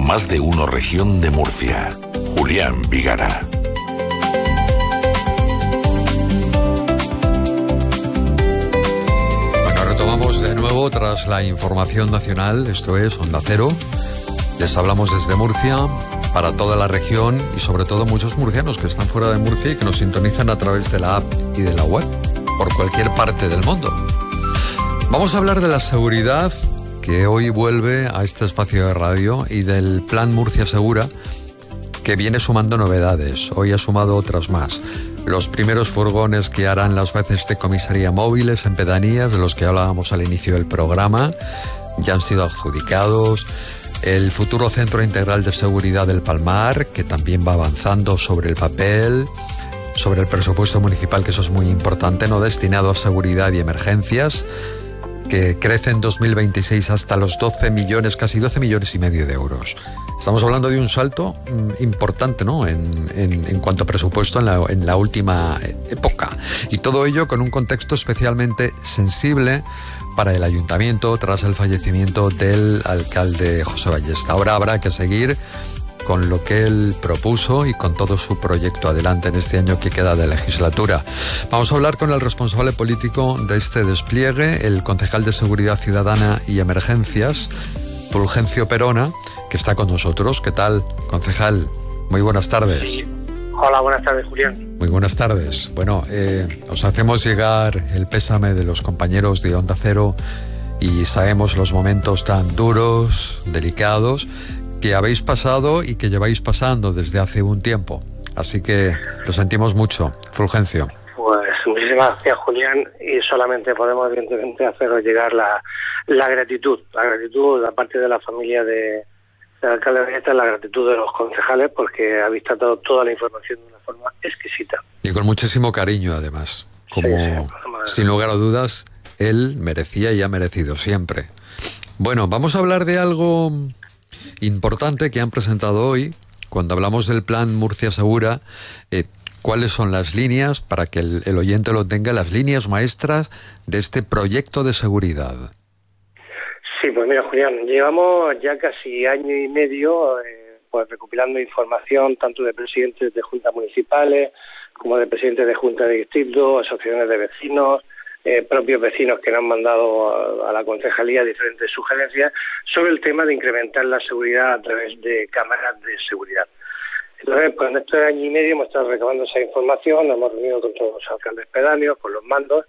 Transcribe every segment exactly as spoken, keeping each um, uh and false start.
Más de Uno Región de Murcia. Julián Vigara. Bueno, retomamos de nuevo tras la información nacional. Esto es Onda Cero. Les hablamos desde Murcia para toda la región y sobre todo muchos murcianos que están fuera de Murcia y que nos sintonizan a través de la app y de la web por cualquier parte del mundo. Vamos a hablar de la seguridad que hoy vuelve a este espacio de radio y del Plan Murcia Segura, que viene sumando novedades. Hoy ha sumado otras más. Los primeros furgones que harán las veces de comisaría móviles en pedanías, de los que hablábamos al inicio del programa, ya han sido adjudicados. El futuro Centro Integral de Seguridad del Palmar, que también va avanzando sobre el papel, sobre el presupuesto municipal, que eso es muy importante, no destinado a seguridad y emergencias, que crece en dos mil veintiséis hasta los doce millones, casi doce millones y medio de euros. Estamos hablando de un salto mm, importante, ¿no?, en, en, en cuanto a presupuesto en la, en la última época. Y todo ello con un contexto especialmente sensible para el ayuntamiento tras el fallecimiento del alcalde José Ballesta. Ahora habrá que seguir con lo que él propuso y con todo su proyecto adelante en este año que queda de legislatura. Vamos a hablar con el responsable político de este despliegue, el concejal de Seguridad Ciudadana y Emergencias, Fulgencio Perona, que está con nosotros. ¿Qué tal, concejal? Muy buenas tardes. Sí. Hola, buenas tardes, Julián. Muy buenas tardes. Bueno, eh, os hacemos llegar el pésame de los compañeros de Onda Cero y sabemos los momentos tan duros, delicados, que habéis pasado y que lleváis pasando desde hace un tiempo. Así que lo sentimos mucho. Fulgencio. Pues muchísimas gracias, Julián, y solamente podemos evidentemente haceros llegar la, la gratitud, la gratitud de parte de la familia de, del alcalde Ballesta, la gratitud de los concejales, porque habéis tratado toda la información de una forma exquisita. Y con muchísimo cariño, además. Como, sí, sí, sin lugar a dudas, él merecía y ha merecido siempre. Bueno, vamos a hablar de algo importante que han presentado hoy. Cuando hablamos del Plan Murcia Segura, eh, ¿cuáles son las líneas, para que el, el oyente lo tenga, las líneas maestras de este proyecto de seguridad? Sí, pues mira, Julián, llevamos ya casi año y medio eh, pues recopilando información tanto de presidentes de juntas municipales como de presidentes de juntas de distrito, asociaciones de vecinos, Eh, propios vecinos que nos han mandado a, a la concejalía diferentes sugerencias sobre el tema de incrementar la seguridad a través de cámaras de seguridad. Entonces, pues en este año y medio hemos estado recabando esa información, nos hemos reunido con todos los alcaldes pedáneos, con los mandos,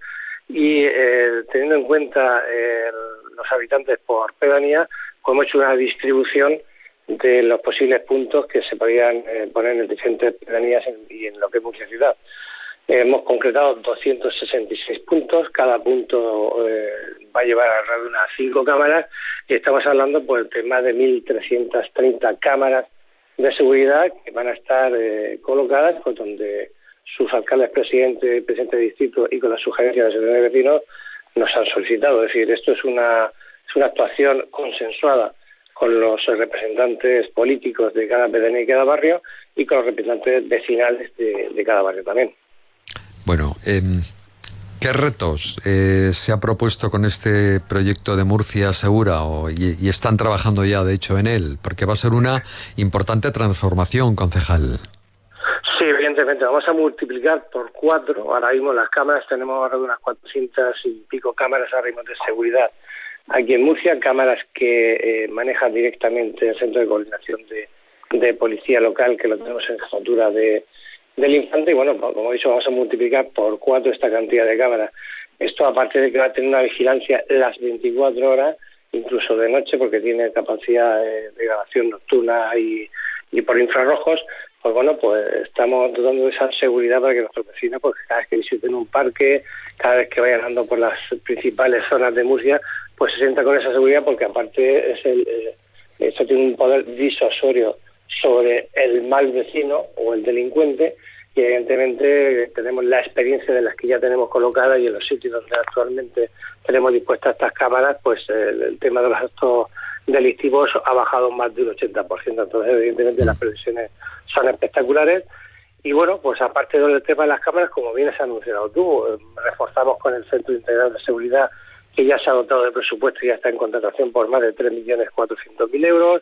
y eh, teniendo en cuenta eh, los habitantes por pedanía, pues hemos hecho una distribución de los posibles puntos que se podían eh, poner en diferentes pedanías en, y en lo que es Murcia Ciudad. Hemos concretado doscientos sesenta y seis puntos, cada punto eh, va a llevar alrededor de unas cinco cámaras y estamos hablando pues de más de mil trescientas treinta cámaras de seguridad que van a estar eh, colocadas, pues, donde sus alcaldes, presidentes, presidentes de distrito y con la sugerencia de la asociación de vecinos nos han solicitado. Es decir, esto es una, es una actuación consensuada con los representantes políticos de cada pedanía y cada barrio y con los representantes vecinales de, de cada barrio también. Bueno, eh, ¿qué retos eh, se ha propuesto con este proyecto de Murcia Segura o, y, y están trabajando ya, de hecho, en él? Porque va a ser una importante transformación, concejal. Sí, evidentemente. Vamos a multiplicar por cuatro. Ahora mismo las cámaras, tenemos ahora unas cuatrocientas y pico cámaras ahora mismo de seguridad aquí en Murcia, cámaras que eh, manejan directamente el Centro de Coordinación de, de Policía Local, que lo tenemos en jefatura de del Infante, y bueno, como he dicho, vamos a multiplicar por cuatro esta cantidad de cámaras. Esto, aparte de que va a tener una vigilancia las veinticuatro horas, incluso de noche, porque tiene capacidad de, de grabación nocturna y, y por infrarrojos, pues bueno, pues estamos dotando de esa seguridad para que nuestros vecinos, pues cada vez que visiten un parque, cada vez que vayan andando por las principales zonas de Murcia, pues se sienta con esa seguridad, porque aparte es el, eh, esto tiene un poder disuasorio sobre el mal vecino o el delincuente, y evidentemente tenemos la experiencia de las que ya tenemos colocadas, y en los sitios donde actualmente tenemos dispuestas estas cámaras, pues el, el tema de los actos delictivos ha bajado más de un ochenta por ciento. Entonces, evidentemente, las previsiones son espectaculares. Y bueno, pues aparte del tema de las cámaras, como bien has anunciado tú, reforzamos con el Centro Integral de Seguridad, que ya se ha dotado de presupuesto y ya está en contratación por más de tres millones cuatrocientos mil euros.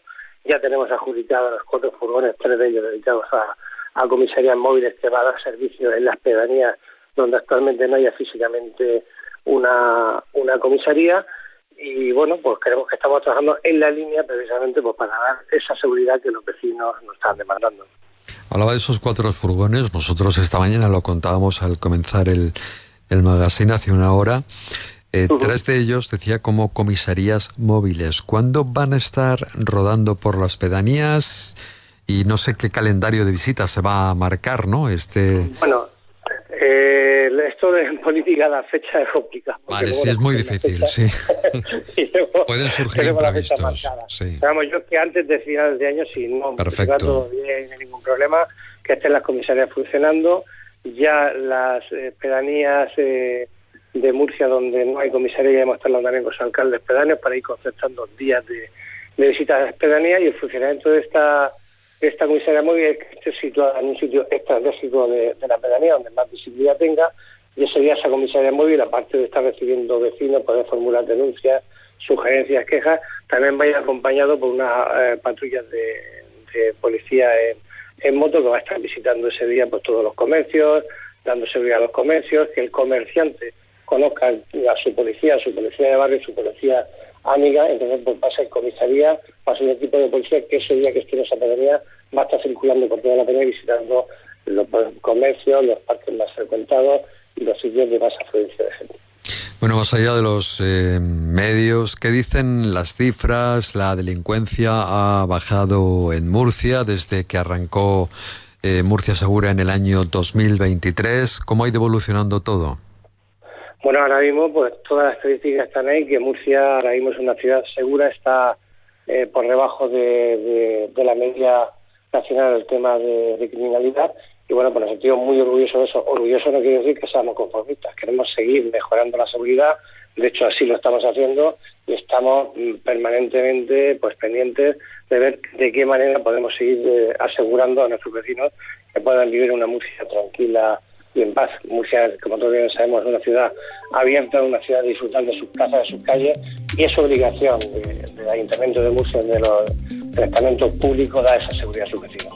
Ya tenemos adjudicados los cuatro furgones, tres de ellos dedicados a, a comisarías móviles que va a dar servicio en las pedanías donde actualmente no haya físicamente una, una comisaría. Y bueno, pues creemos que estamos trabajando en la línea precisamente pues para dar esa seguridad que los vecinos nos están demandando. Hablaba de esos cuatro furgones, nosotros esta mañana lo contábamos al comenzar el, el magazine hace una hora. Eh, uh-huh. Tres de ellos decía como comisarías móviles. ¿Cuándo van a estar rodando por las pedanías? Y no sé qué calendario de visitas se va a marcar, ¿no? Este... Bueno, eh, esto de en política la fecha es complicada. Vale, sí, es muy difícil, sí. luego, Pueden surgir imprevistos. Sí. Vamos, yo que antes de finales de año, si no Perfecto. todo bien, no hay ningún problema, que estén las comisarías funcionando. Ya las eh, pedanías eh, de Murcia, donde no hay comisaría, ya hemos estado también con los alcaldes pedáneos para ir concertando días de, de visitas a las pedanías, y el funcionamiento de esta esta comisaría móvil es que esté situada en un sitio estratégico de, de la pedanía, donde más visibilidad tenga, y ese día esa comisaría móvil, aparte de estar recibiendo vecinos, poder formular denuncias, sugerencias, quejas, también vaya acompañado por una eh, patrulla de, de policía en, en moto que va a estar visitando ese día pues todos los comercios, dando seguridad a los comercios, que el comerciante conozca a su policía, a su policía de barrio, su policía amiga. Entonces pues va a ser comisaría, va a ser el tipo de policía que ese día que esté en esa pedanía va a estar circulando por toda la pedanía visitando los comercios, los parques más frecuentados y los sitios de más afluencia de gente. Bueno, más allá de los eh, medios, ¿qué dicen las cifras? La delincuencia ha bajado en Murcia desde que arrancó eh, Murcia Segura en el año dos mil veintitrés. ¿Cómo ha ido evolucionando todo? Bueno, ahora mismo pues todas las estadísticas están ahí, que Murcia ahora mismo es una ciudad segura, está eh, por debajo de, de, de la media nacional el tema de, de criminalidad, y bueno, pues nos sentimos muy orgullosos de eso. Orgulloso no quiere decir que seamos conformistas, queremos seguir mejorando la seguridad, de hecho así lo estamos haciendo, y estamos permanentemente pues pendientes de ver de qué manera podemos seguir eh, asegurando a nuestros vecinos que puedan vivir una Murcia tranquila y en paz. Murcia, como todos bien sabemos, es una ciudad abierta, una ciudad disfrutando de sus plazas, de sus calles, y es obligación de, del Ayuntamiento de Murcia, de los del estamento público, dar esa seguridad a sus vecinos.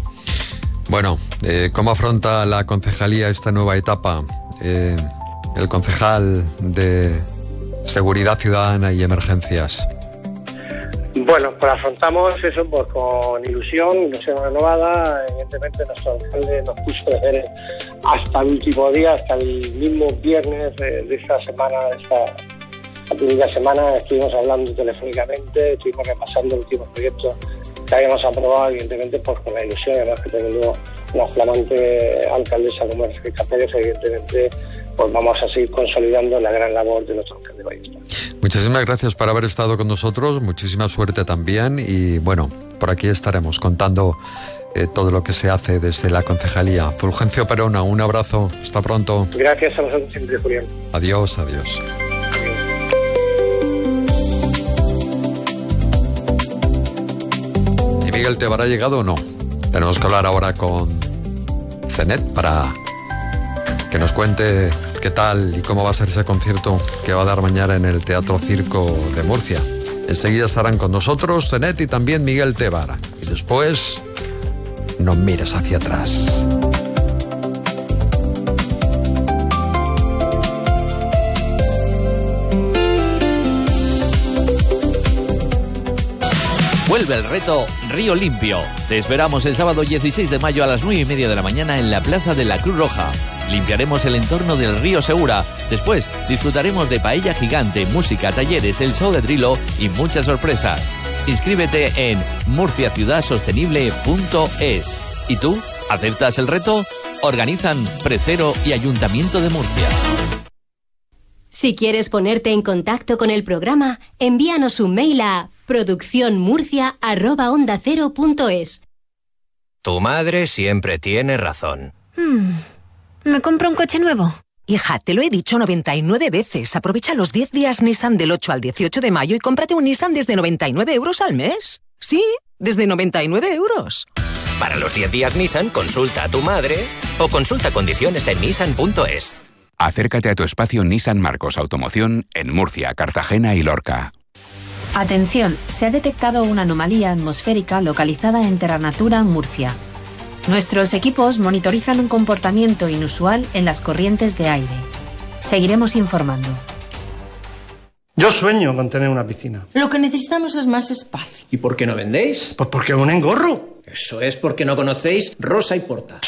Bueno, eh, ¿cómo afronta la concejalía esta nueva etapa? Eh, el concejal de Seguridad Ciudadana y Emergencias. Bueno, pues afrontamos eso pues con ilusión, ilusión renovada. Evidentemente nuestro alcalde nos puso deberes hasta el último día, hasta el mismo viernes de, de esta semana, de esta la primera semana, estuvimos hablando telefónicamente, estuvimos repasando los últimos proyectos que habíamos aprobado, evidentemente pues con la ilusión, además que teniendo una flamante alcaldesa como es Rica Pérez, evidentemente pues vamos a seguir consolidando la gran labor de nuestro alcalde Ballester. Muchísimas gracias por haber estado con nosotros, muchísima suerte también, y bueno, por aquí estaremos contando eh, todo lo que se hace desde la concejalía. Fulgencio Perona, un abrazo, hasta pronto. Gracias a vosotros siempre, Julián. Adiós, adiós. ¿Y Miguel Tebar ha llegado o no? Tenemos que hablar ahora con Cenet para que nos cuente qué tal y cómo va a ser ese concierto que va a dar mañana en el Teatro Circo de Murcia. Enseguida estarán con nosotros Cenet y también Miguel Tebar. Y después, no mires hacia atrás. Vuelve el reto Río Limpio. Te esperamos el sábado dieciséis de mayo a las nueve y media de la mañana en la Plaza de la Cruz Roja. Limpiaremos el entorno del río Segura. Después disfrutaremos de paella gigante, música, talleres, el show de Drilo y muchas sorpresas. Inscríbete en murcia ciudad sostenible punto es. ¿Y tú? ¿Aceptas el reto? Organizan Precero y Ayuntamiento de Murcia. Si quieres ponerte en contacto con el programa, envíanos un mail a producción murcia arroba onda cero punto es. Tu madre siempre tiene razón. Hmm. ¿Me compro un coche nuevo? Hija, te lo he dicho noventa y nueve veces. Aprovecha los diez días Nissan del ocho al dieciocho de mayo y cómprate un Nissan desde noventa y nueve euros al mes. Sí, desde noventa y nueve euros. Para los diez días Nissan, consulta a tu madre o consulta condiciones en nissan punto es. Acércate a tu espacio Nissan Marcos Automoción en Murcia, Cartagena y Lorca. Atención, se ha detectado una anomalía atmosférica localizada en Terra Natura, Murcia. Nuestros equipos monitorizan un comportamiento inusual en las corrientes de aire. Seguiremos informando. Yo sueño con tener una piscina. Lo que necesitamos es más espacio. ¿Y por qué no vendéis? Pues porque es un engorro. Eso es porque no conocéis Rosa y Porta.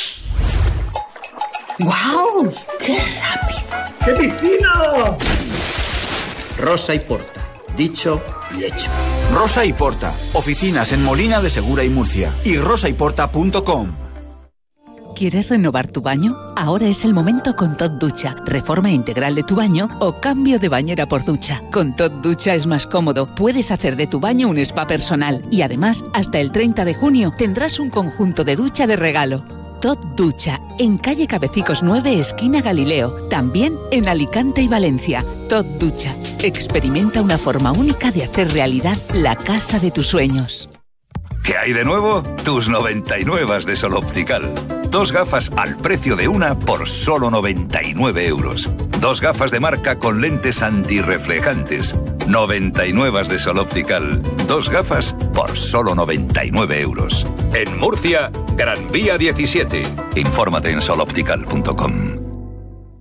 ¡Guau! ¡Qué rápido! ¡Qué piscina! Rosa y Porta. Dicho y hecho. Rosa y Porta. Oficinas en Molina de Segura y Murcia. Y rosa y porta punto com. ¿Quieres renovar tu baño? Ahora es el momento con Tot Ducha. Reforma integral de tu baño o cambio de bañera por ducha. Con Tot Ducha es más cómodo. Puedes hacer de tu baño un spa personal. Y además, hasta el treinta de junio tendrás un conjunto de ducha de regalo. Tot Ducha, en calle Cabecicos nueve, esquina Galileo. También en Alicante y Valencia. Tot Ducha. Experimenta una forma única de hacer realidad la casa de tus sueños. ¿Qué hay de nuevo? Tus noventa y nueve de Sol Optical. Dos gafas al precio de una por solo noventa y nueve euros. Dos gafas de marca con lentes antirreflejantes. noventa y nueve de Sol Optical. Dos gafas por solo noventa y nueve euros. En Murcia, Gran Vía diecisiete. Infórmate en sol optical punto com.